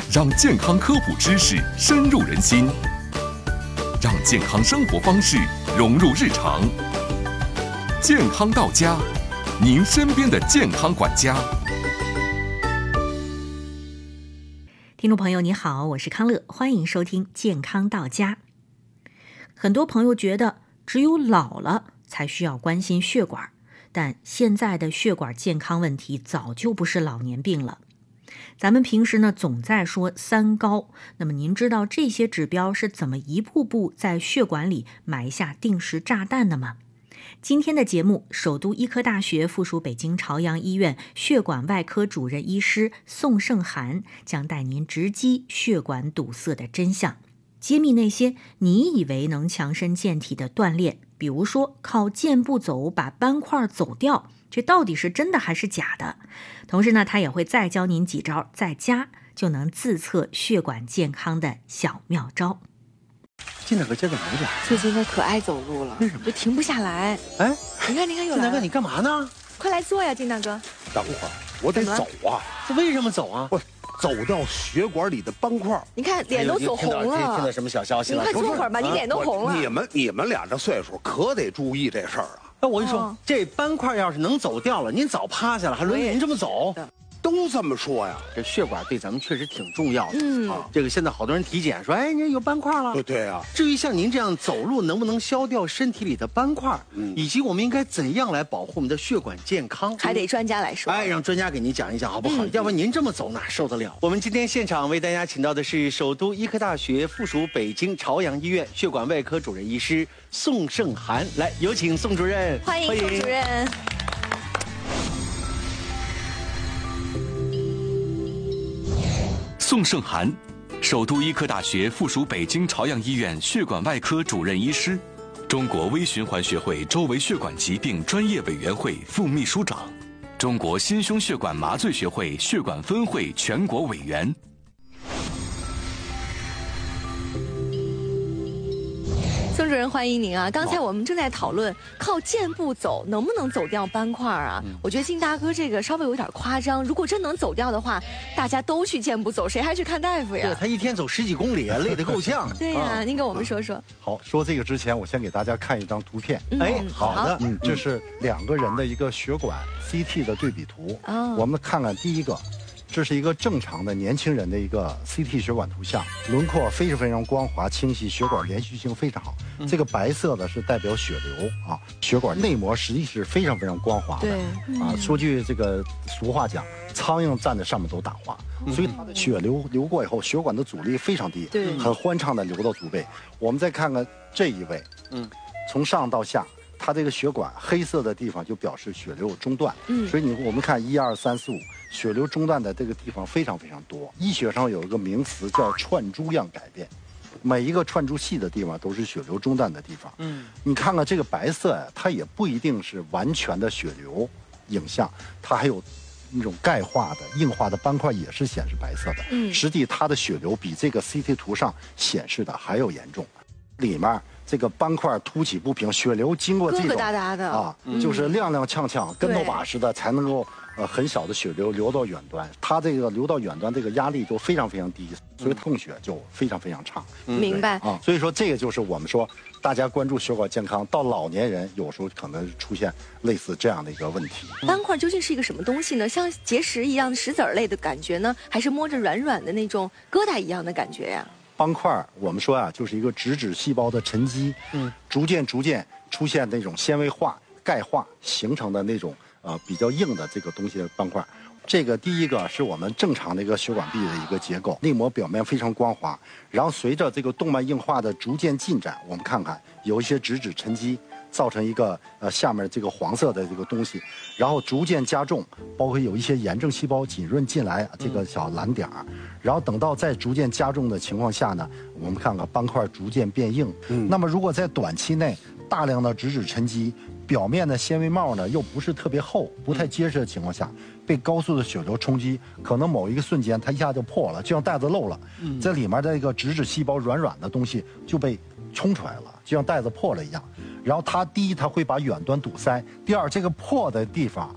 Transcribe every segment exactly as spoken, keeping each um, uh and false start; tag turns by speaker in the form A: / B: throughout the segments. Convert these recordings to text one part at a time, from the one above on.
A: 让健康科普知识深入人心，让健康生活方式融入日常。健康到家，您身边的健康管家。
B: 听众朋友你好，我是康乐，欢迎收听健康到家。很多朋友觉得只有老了才需要关心血管，但现在的血管健康问题早就不是老年病了。咱们平时呢总在说三高，那么您知道这些指标是怎么一步步在血管里埋下定时炸弹的吗？今天的节目，首都医科大学附属北京朝阳医院血管外科主任医师宋胜涵将带您直击血管堵塞的真相，揭秘那些你以为能强身健体的锻炼，比如说靠健步走把斑块走掉，这到底是真的还是假的？同时呢，他也会再教您几招在家就能自测血管健康的小妙招。
C: 金大哥今儿怎么没来？
D: 最近他可爱走路了，
C: 为什么？
D: 就停不下来。
C: 哎，
D: 你看，你看，有
C: 金大哥，你干嘛呢？
D: 快来坐呀，金大哥。
E: 等会儿，我得走啊！
C: 这为什么走啊？
E: 不，走掉血管里的斑块。
D: 你看脸都走红了。
C: 听到听到什么小消息了？
D: 你快坐会儿吧，你脸都红了。
E: 你们你们俩这岁数可得注意这事儿啊！
C: 那我跟你说，这斑块要是能走掉了，您早趴下了，还轮着您这么走？
E: 都这么说呀，
C: 这血管对咱们确实挺重要的。
D: 嗯
C: 啊，这个现在好多人体检说，哎，你有斑块了。
E: 对对啊。
C: 至于像您这样走路能不能消掉身体里的斑块，嗯，以及我们应该怎样来保护我们的血管健康，
D: 还得专家来说。
C: 哎，让专家给您讲一讲好不好？嗯、要不然您这么走哪受得了？我们今天现场为大家请到的是首都医科大学附属北京朝阳医院血管外科主任医师宋胜涵，来有请宋主任。
D: 欢迎宋主任。
A: 宋胜涵，首都医科大学附属北京朝阳医院血管外科主任医师，中国微循环学会周围血管疾病专业委员会副秘书长，中国心胸血管麻醉学会血管分会全国委员。
D: 宋主任，欢迎您啊！刚才我们正在讨论靠健步走能不能走掉斑块啊？嗯、我觉得金大哥这个稍微有点夸张。如果真能走掉的话，大家都去健步走，谁还去看大夫呀？
C: 对，他一天走十几公里，累得够呛。
D: 对呀、啊，您跟我们说说。
F: 好，说这个之前，我先给大家看一张图片。
D: 嗯、
C: 哎，好的，
F: 嗯，这是两个人的一个血管 C T 的对比图。哦、我们看看第一个。这是一个正常的年轻人的一个 C T 血管图像，轮廓非常非常光滑清晰，血管连续性非常好。嗯、这个白色的是代表血流啊，血管内膜实际是非常非常光滑的。
D: 对，嗯、
F: 啊，说句这个俗话讲，苍蝇站在上面都打滑，嗯、所以它的血流流过以后，血管的阻力非常低，
D: 对，
F: 很欢畅的流到足背。我们再看看这一位，嗯，从上到下。它这个血管黑色的地方就表示血流中断，嗯，所以你我们看一二三四五，血流中断的这个地方非常非常多。医学上有一个名词叫串珠样改变，每一个串珠细的地方都是血流中断的地方。嗯，你看看这个白色呀，它也不一定是完全的血流影像，它还有那种钙化的硬化的斑块也是显示白色的。嗯，实际它的血流比这个 C T 图上显示的还要严重，里面。这个斑块凸起不平，血流经过这种
D: 疙疙瘩瘩的
F: 啊，嗯、就是踉踉跄跄、跟头把似的，才能够呃很小的血流流到远端。它这个流到远端，这个压力就非常非常低，所以透血就非常非常差。
D: 嗯、明白
F: 啊，所以说这个就是我们说大家关注血管健康，到老年人有时候可能出现类似这样的一个问题。
D: 斑块究竟是一个什么东西呢？像结石一样的石子儿类的感觉呢，还是摸着软软的那种疙瘩一样的感觉呀？
F: 斑块我们说啊，就是一个脂质细胞的沉积，嗯，逐渐逐渐出现那种纤维化、钙化形成的那种呃比较硬的这个东西的斑块。这个第一个是我们正常的一个血管壁的一个结构，内膜表面非常光滑，然后随着这个动脉硬化的逐渐进展，我们看看有一些脂质沉积。造成一个呃下面这个黄色的这个东西，然后逐渐加重，包括有一些炎症细胞浸润进来这个小蓝点儿，然后等到再逐渐加重的情况下呢，我们看看斑块逐渐变硬。嗯，那么如果在短期内大量的脂质沉积，表面的纤维帽呢又不是特别厚、不太结实的情况下，被高速的血流冲击，可能某一个瞬间它一下就破了，就像袋子漏了，在里面的一个脂质细胞软软的东西就被冲出来了，就像袋子破了一样。然后它第一，它会把远端堵塞；第二，这个破的地方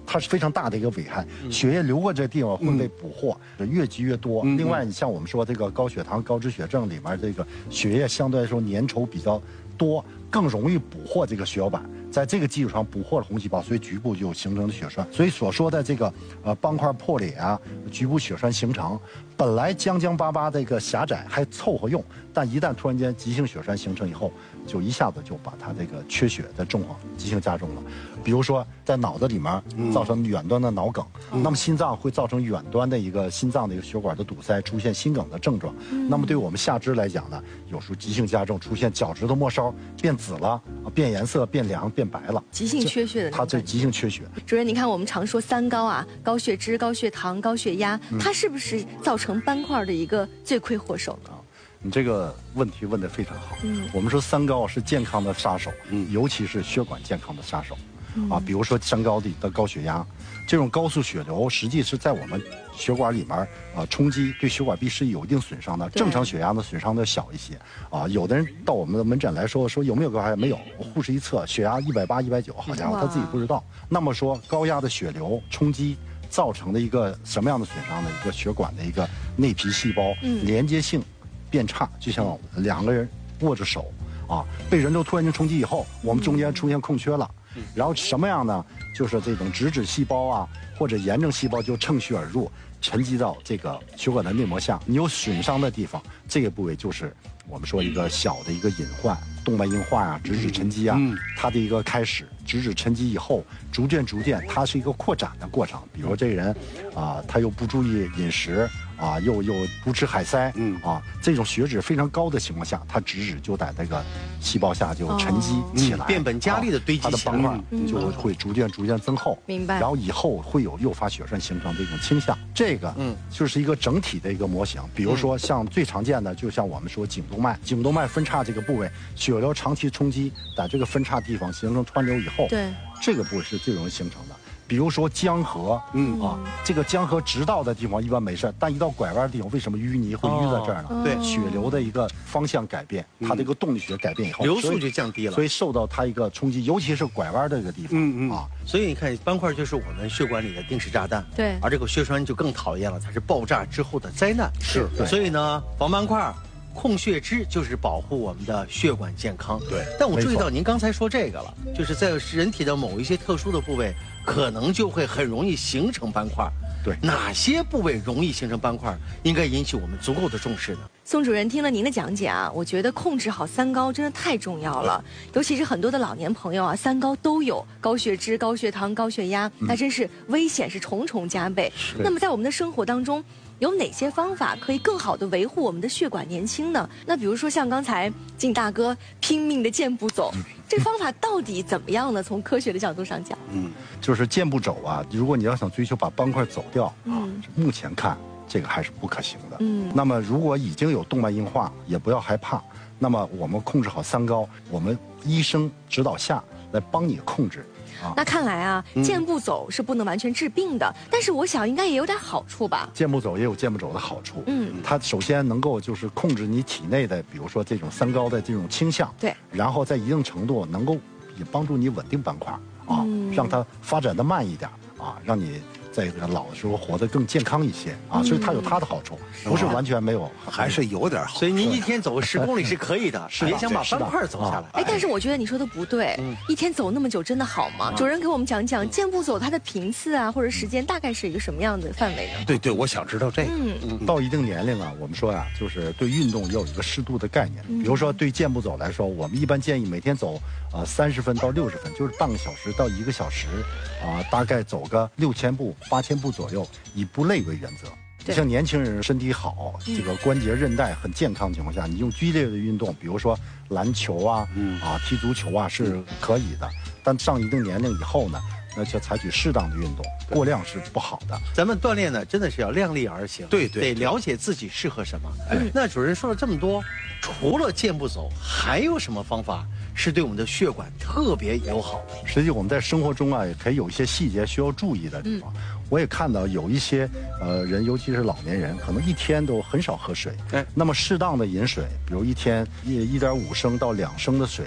F: 它是非常大的一个危害。血液流过这地方会被捕获，越积越多。另外，你像我们说这个高血糖、高脂血症里面，这个血液相对来说粘稠比较多，更容易捕获这个血小板。在这个基础上捕获了红细胞，所以局部就形成了血栓。所以所说的这个呃斑块破裂啊，局部血栓形成，本来将将巴巴这个狭窄还凑合用，但一旦突然间急性血栓形成以后，就一下子就把它这个缺血的状况急性加重了。比如说在脑子里面造成远端的脑梗，嗯、那么心脏会造成远端的一个心脏的一个血管的堵塞，出现心梗的症状。嗯、那么对我们下肢来讲呢，有时候急性加重，出现脚趾头末梢变紫了、变颜色、变凉、变白了，
D: 急性缺血的。
F: 它这急性缺血。
D: 主任，你看我们常说三高啊，高血脂、高血糖、高血压，嗯、它是不是造成斑块的一个罪魁祸首呢？
F: 你这个问题问得非常好。嗯，我们说三高是健康的杀手，嗯，尤其是血管健康的杀手。嗯、啊，比如说三高的的高血压，这种高速血流实际是在我们血管里面呃冲击，对血管壁是有一定损伤的。正常血压呢损伤的小一些。啊，有的人到我们的门诊来说说有没有高血压？没有，护士一测血压一百八、一百九，好家伙，他自己不知道。那么说高压的血流冲击造成的一个什么样的损伤呢？一个血管的一个内皮细胞、嗯、连接性变差，就像两个人握着手啊，被人流突然间冲击以后，我们中间出现空缺了。然后什么样呢？就是这种脂质细胞啊，或者炎症细胞就趁虚而入，沉积到这个血管的内膜下。你有损伤的地方，这个部位就是我们说一个小的一个隐患，动脉硬化啊，脂质沉积啊，嗯、它的一个开始。脂质沉积以后，逐渐逐渐，它是一个扩展的过程。比如这个人，啊、呃，他又不注意饮食，啊，又又不吃海塞，嗯，啊，这种血脂非常高的情况下，它脂质就在这个细胞下就沉积起来，
C: 哦嗯、变本加厉的堆积起来，
F: 它的斑块就会逐渐逐渐增厚。
D: 明白。
F: 然后以后会有诱发血栓形成这种倾向。这个，嗯，就是一个整体的一个模型。比如说像最常见的，就像我们说颈动脉，颈动脉分叉这个部位，血流长期冲击，在这个分叉地方形成湍流以后。
D: 对，
F: 这个部位是最容易形成的。比如说江河，嗯啊，这个江河直道的地方一般没事，但一到拐弯的地方，为什么淤泥会淤在这儿呢？
C: 哦、对，
F: 血流的一个方向改变，它这个动力学改变以后，
C: 流速就降低了，
F: 所以受到它一个冲击，尤其是拐弯这个地方，嗯嗯啊，
C: 所以你看斑块就是我们血管里的定时炸弹，
D: 对，
C: 而这个血栓就更讨厌了，它是爆炸之后的灾难，
F: 是，
C: 所以呢，防斑块。控血脂就是保护我们的血管健康。
F: 对，
C: 但我注意到您刚才说这个了，就是在人体的某一些特殊的部位，可能就会很容易形成斑块。
F: 对，
C: 哪些部位容易形成斑块，应该引起我们足够的重视呢？
D: 宋主任，听了您的讲解啊，我觉得控制好三高真的太重要了。尤其是很多的老年朋友啊，三高都有，高血脂、高血糖、高血压，那真是危险是重重加倍。那么在我们的生活当中，有哪些方法可以更好的维护我们的血管年轻呢？那比如说像刚才靳大哥拼命的健步走，这方法到底怎么样呢？从科学的角度上讲，
F: 嗯，就是健步走啊。如果你要想追求把斑块走掉，嗯，目前看这个还是不可行的。嗯，那么如果已经有动脉硬化，也不要害怕。那么我们控制好三高，我们医生指导下来帮你控制。
D: 那看来啊，健步走是不能完全治病的，嗯、但是我想应该也有点好处吧。
F: 健步走也有健步走的好处，嗯，它首先能够就是控制你体内的，比如说这种三高的这种倾向，
D: 对，
F: 然后在一定程度能够也帮助你稳定斑块啊，嗯、让它发展的慢一点啊，让你在老的时候活得更健康一些啊，所以它有它的好处，不是完全没有，
E: 还是有点好。
C: 所以您一天走十公里是可以的，别想把斑块走下来。
D: 哎，但是我觉得你说的不对，一天走那么久真的好吗？主任给我们讲讲健步走它的频次啊，或者时间大概是一个什么样的范围呢？
E: 对对，我想知道这个。
F: 嗯，到一定年龄啊，我们说呀，就是对运动要有一个适度的概念。比如说对健步走来说，我们一般建议每天走呃三十分到六十分，就是半个小时到一个小时，啊，大概走个六千步。八千步左右，以不累为原则。你像年轻人身体好，这个关节韧带很健康情况下，你用剧烈的运动，比如说篮球啊，嗯、啊踢足球啊是可以的。但上一定年龄以后呢，那就采取适当的运动，过量是不好的。
C: 咱们锻炼呢，真的是要量力而行，
E: 对对，
C: 得了解自己适合什么。哎，那主任说了这么多，除了健步走，还有什么方法是对我们的血管特别友好的？
F: 实际我们在生活中啊，也可以有一些细节需要注意的地方。嗯、我也看到有一些呃人，尤其是老年人，可能一天都很少喝水。哎，那么适当的饮水，比如一天一一点五升到两升的水，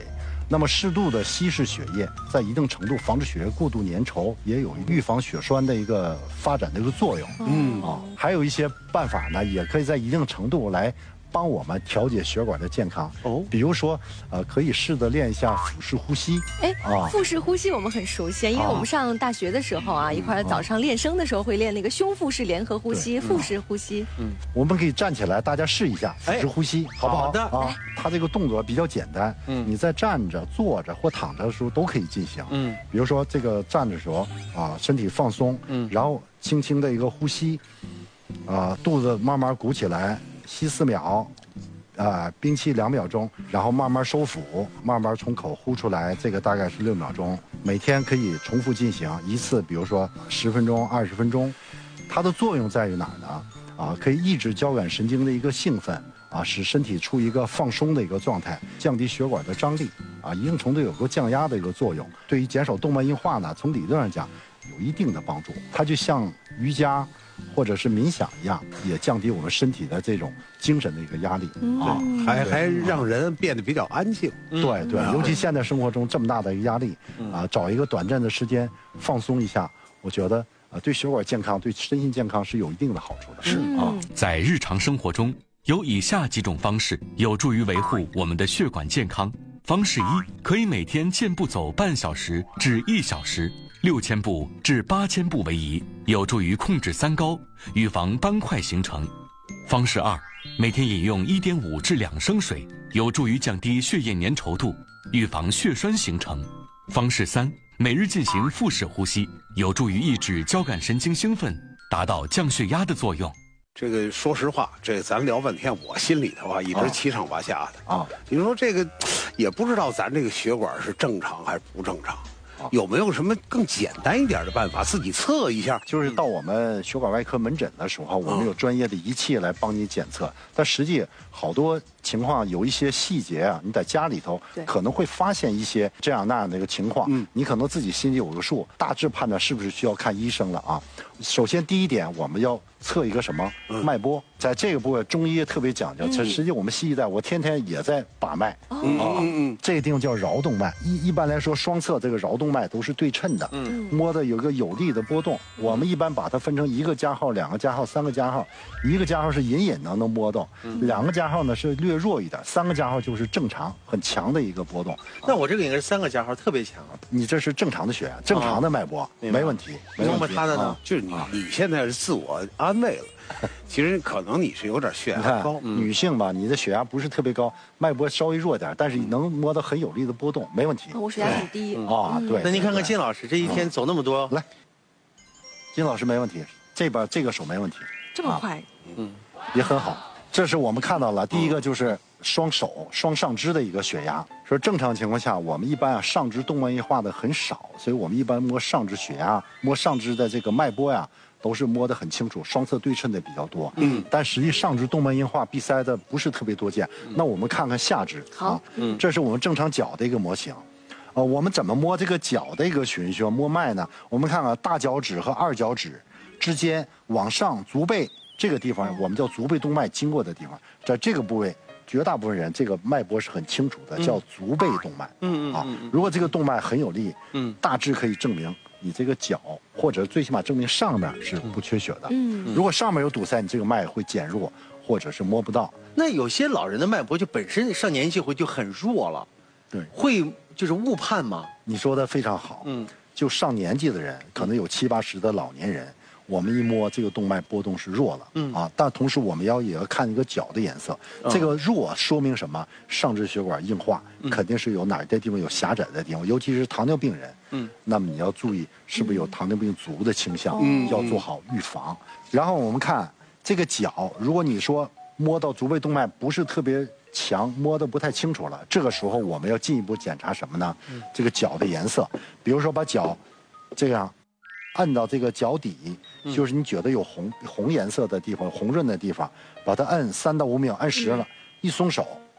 F: 那么适度的稀释血液，在一定程度防止血液过度粘稠，也有预防血栓的一个发展的一个作用。嗯啊，还有一些办法呢，也可以在一定程度来帮我们调节血管的健康。哦，比如说，呃，可以试着练一下腹式呼吸。
D: 哎，啊，腹式呼吸我们很熟悉，因为我们上大学的时候啊，一块儿早上练声的时候会练那个胸腹式联合呼吸、腹式呼吸。
F: 嗯，我们可以站起来，大家试一下腹式呼吸，好不好？
C: 好的
F: 啊，它这个动作比较简单。嗯，你在站着、坐着或躺着的时候都可以进行。嗯，比如说这个站的时候啊，身体放松，嗯，然后轻轻的一个呼吸，啊，肚子慢慢鼓起来。吸四秒，啊、呃，屏气两秒钟，然后慢慢收腹，慢慢从口呼出来，这个大概是六秒钟。每天可以重复进行一次，比如说十分钟、二十分钟。它的作用在于哪儿呢？啊，可以抑制交感神经的一个兴奋，啊，使身体处于一个放松的一个状态，降低血管的张力，啊，一定程度有个降压的一个作用。对于减少动脉硬化呢，从理论上讲有一定的帮助。它就像瑜伽或者是冥想一样，也降低我们身体的这种精神的一个压力。
E: 嗯、啊，还还让人变得比较安静。
F: 嗯、对对，尤其现在生活中这么大的一个压力，啊，找一个短暂的时间放松一下，我觉得啊，对血管健康、对身心健康是有一定的好处的。
A: 是啊，在日常生活中，有以下几种方式有助于维护我们的血管健康。方式一，可以每天健步走半小时至一小时。六千步至八千步为宜，有助于控制三高，预防斑块形成。方式二，每天饮用一点五至两升水，有助于降低血液粘稠度，预防血栓形成。方式三，每日进行腹式呼吸，有助于抑制交感神经兴奋，达到降血压的作用。
E: 这个说实话，这咱聊半天，我心里头啊一直七上八下的啊。你说这个，也不知道咱这个血管是正常还是不正常。有没有什么更简单一点的办法，自己测一下？
F: 就是到我们血管外科门诊的时候，我们有专业的仪器来帮你检测。但实际好多情况有一些细节啊，你在家里头可能会发现一些这样那样的一个情况，嗯，你可能自己心里有个数，大致判断是不是需要看医生了啊。首先第一点，我们要测一个什么脉波，在这个部位中医特别讲究。这实际我们西医在，我天天也在把脉啊，这个地方叫桡动脉。一一般来说，双侧这个桡动脉都是对称的，嗯，摸的有一个有力的波动。我们一般把它分成一个加号、两个加号、三个加号。一个加号是隐隐的能摸动，两个加号呢是略弱一点，三个加号就是正常很强的一个波动。
C: 那我这个应该是三个加号，特别强。
F: 你这是正常的血压，正常的脉搏，没问题。
E: 那么他的呢，就是你你现在是自我安慰了。其实可能你是有点血压高，
F: 女性吧，你的血压不是特别高，脉搏稍微弱点，但是你能摸到很有力的波动，没问题。
D: 我血压很低
F: 啊，对。
C: 那您看看金老师这一天走那么多，
F: 来，金老师没问题，这边这个手没问题，
D: 这么快，
F: 嗯，也很好。这是我们看到了，第一个就是双手双上肢的一个血压。说正常情况下，我们一般啊上肢动脉硬化的很少，所以我们一般摸上肢血压、摸上肢的这个脉搏呀，都是摸得很清楚，双侧对称的比较多。嗯，但实际上肢动脉硬化闭塞的不是特别多见。嗯、那我们看看下肢，
D: 好，
F: 嗯，这是我们正常脚的一个模型。呃，我们怎么摸这个脚的一个循序摸脉呢？我们看看大脚趾和二脚趾之间往上足背这个地方，我们叫足背动脉经过的地方，在这个部位。绝大部分人这个脉搏是很清楚的，叫足背动脉。嗯嗯啊，如果这个动脉很有力，嗯，大致可以证明你这个脚，或者最起码证明上面是不缺血的。嗯，如果上面有堵塞，你这个脉会减弱，或者是摸不到。
C: 那有些老人的脉搏就本身上年纪会就很弱了，
F: 对，
C: 会就是误判吗？
F: 你说的非常好。嗯，就上年纪的人，可能有七八十的老年人。我们一摸这个动脉波动是弱了，嗯啊，但同时我们要也要看一个脚的颜色，嗯、这个弱说明什么？上肢血管硬化，嗯、肯定是有哪儿的地方有狭窄的地方，尤其是糖尿病人，嗯，那么你要注意是不是有糖尿病足的倾向，嗯，要做好预防。然后我们看这个脚，如果你说摸到足背动脉不是特别强，摸得不太清楚了，这个时候我们要进一步检查什么呢？嗯、这个脚的颜色，比如说把脚这样。按到这个脚底，就是你觉得有红红颜色的地方、红润的地方，把它按三到五秒，按实了，一松手，